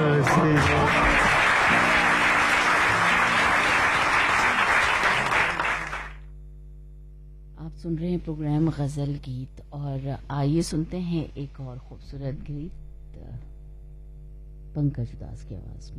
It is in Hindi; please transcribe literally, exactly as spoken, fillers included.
आप सुन रहे हैं प्रोग्राम गजल गीत और आइए सुनते हैं एक और खूबसूरत गीत पंकज उदास की आवाज में।